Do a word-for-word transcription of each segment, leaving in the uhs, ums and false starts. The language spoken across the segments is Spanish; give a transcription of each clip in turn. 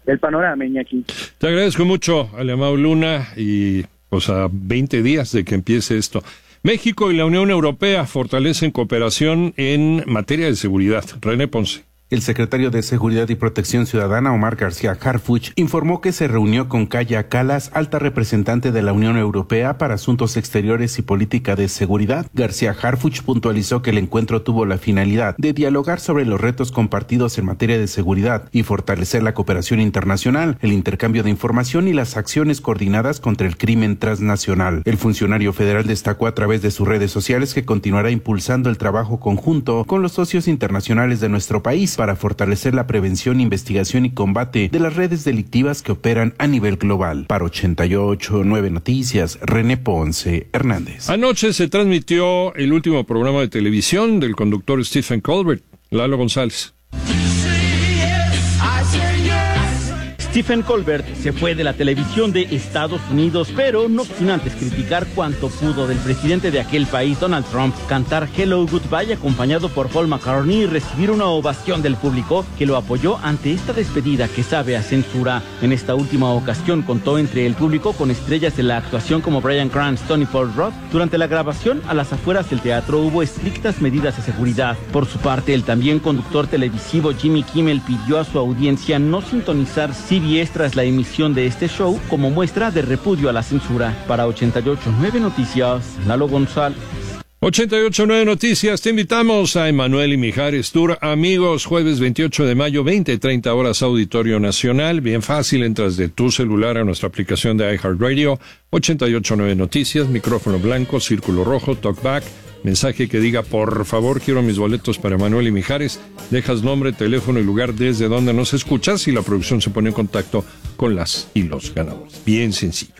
el panorama, Iñaki. Te agradezco mucho, Alemão Luna, y pues a veinte días de que empiece esto. México y la Unión Europea fortalecen cooperación en materia de seguridad. René Ponce. El secretario de Seguridad y Protección Ciudadana, Omar García Harfuch, informó que se reunió con Kaja Kallas, alta representante de la Unión Europea para Asuntos Exteriores y Política de Seguridad. García Harfuch puntualizó que el encuentro tuvo la finalidad de dialogar sobre los retos compartidos en materia de seguridad y fortalecer la cooperación internacional, el intercambio de información y las acciones coordinadas contra el crimen transnacional. El funcionario federal destacó a través de sus redes sociales que continuará impulsando el trabajo conjunto con los socios internacionales de nuestro país para fortalecer la prevención, investigación y combate de las redes delictivas que operan a nivel global. Para ochenta y ocho punto nueve Noticias, René Ponce Hernández. Anoche se transmitió el último programa de televisión del conductor Stephen Colbert. Lalo González. Stephen Colbert se fue de la televisión de Estados Unidos, pero no sin antes criticar cuanto pudo del presidente de aquel país, Donald Trump, cantar Hello Goodbye acompañado por Paul McCartney y recibir una ovación del público que lo apoyó ante esta despedida que sabe a censura. En esta última ocasión contó entre el público con estrellas de la actuación como Bryan Cranston y Paul Rudd. Durante la grabación, a las afueras del teatro hubo estrictas medidas de seguridad. Por su parte, el también conductor televisivo Jimmy Kimmel pidió a su audiencia no sintonizar C B S tras la emisión de este show como muestra de repudio a la censura. Para ochenta y ocho punto nueve Noticias, Lalo González. ochenta y ocho punto nueve Noticias, te invitamos a Emanuel y Mijares Tour. Amigos, jueves veintiocho de mayo, veinte treinta horas, Auditorio Nacional. Bien fácil, entras de tu celular a nuestra aplicación de iHeartRadio. ochenta y ocho punto nueve Noticias, micrófono blanco, círculo rojo, talkback. Mensaje que diga, por favor, quiero mis boletos para Emanuel y Mijares. Dejas nombre, teléfono y lugar desde donde nos escuchas y la producción se pone en contacto con las y los ganadores. Bien sencillo.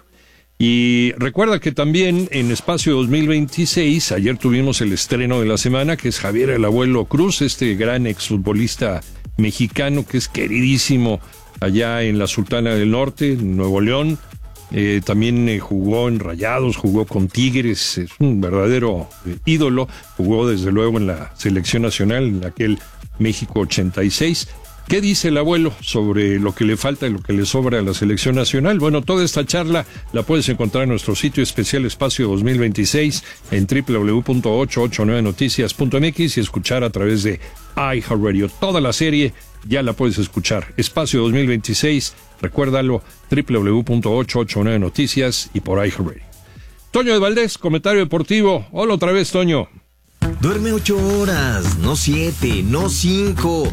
Y recuerda que también en Espacio dos mil veintiséis, ayer tuvimos el estreno de la semana, que es Javier el Abuelo Cruz, este gran exfutbolista mexicano que es queridísimo allá en la Sultana del Norte, en Nuevo León. Eh, también eh, jugó en Rayados, jugó con Tigres, es un verdadero eh, ídolo, jugó desde luego en la selección nacional, en aquel México ochenta y seis. ¿Qué dice el abuelo sobre lo que le falta y lo que le sobra a la selección nacional? Bueno, toda esta charla la puedes encontrar en nuestro sitio especial Espacio dos mil veintiséis en doble u doble u doble u punto ochocientos ochenta y nueve noticias punto m x y escuchar a través de iHeartRadio. Toda la serie ya la puedes escuchar. Espacio dos mil veintiséis, recuérdalo, doble u doble u doble u punto ochocientos ochenta y nueve noticias y por iHeartRadio. Toño de Valdés, comentario deportivo. Hola otra vez, Toño. Duerme ocho horas, no siete, no cinco,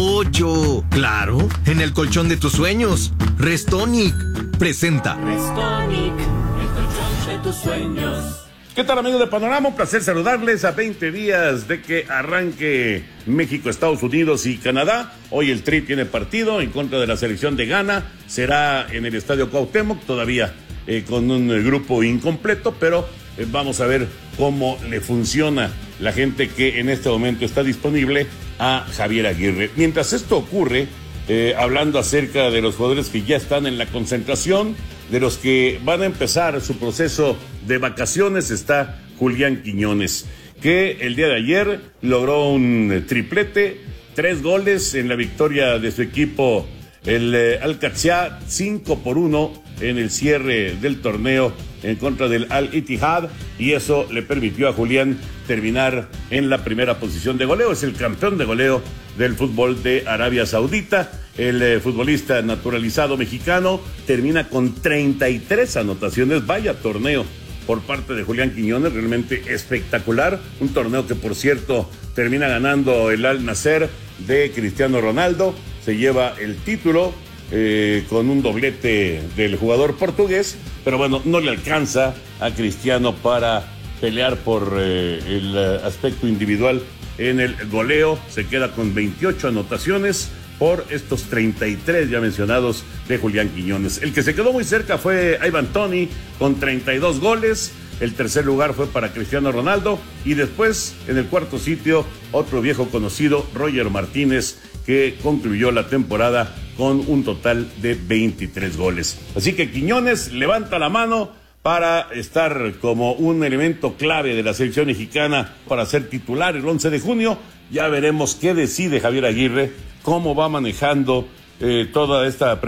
ocho. Claro, en el colchón de tus sueños. Restonic presenta. Restonic, el colchón de tus sueños. ¿Qué tal, amigos de Panorama? Un placer saludarles a veinte días de que arranque México, Estados Unidos y Canadá. Hoy el Tri tiene partido en contra de la selección de Ghana. Será en el Estadio Cuauhtémoc, todavía eh, con un eh, grupo incompleto, pero eh, vamos a ver cómo le funciona la gente que en este momento está disponible a Javier Aguirre. Mientras esto ocurre, eh, hablando acerca de los jugadores que ya están en la concentración, de los que van a empezar su proceso de vacaciones, está Julián Quiñones, que el día de ayer logró un triplete, tres goles en la victoria de su equipo, el eh, Al-Qadsiya, cinco por uno en el cierre del torneo en contra del Al-Ittihad, y eso le permitió a Julián terminar en la primera posición de goleo. Es el campeón de goleo del fútbol de Arabia Saudita. El eh, futbolista naturalizado mexicano termina con treinta y tres anotaciones. Vaya torneo por parte de Julián Quiñones, realmente espectacular. Un torneo que, por cierto, termina ganando el Al-Nassr de Cristiano Ronaldo. Se lleva el título eh, con un doblete del jugador portugués, pero bueno, no le alcanza a Cristiano para pelear por eh, el uh, aspecto individual en el goleo. Se queda con veintiocho anotaciones por estos treinta y tres ya mencionados de Julián Quiñones. El que se quedó muy cerca fue Ivan Toney con treinta y dos goles. El tercer lugar fue para Cristiano Ronaldo, y después en el cuarto sitio otro viejo conocido, Roger Martínez, que concluyó la temporada con un total de veintitrés goles. Así que Quiñones levanta la mano para estar como un elemento clave de la selección mexicana para ser titular el once de junio. Ya veremos qué decide Javier Aguirre, cómo va manejando eh, toda esta